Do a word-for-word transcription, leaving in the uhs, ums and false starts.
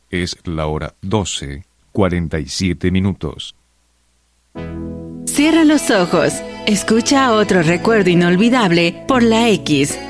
Es la hora doce, cuarenta y siete minutos. Cierra los ojos. Escucha otro recuerdo inolvidable por la X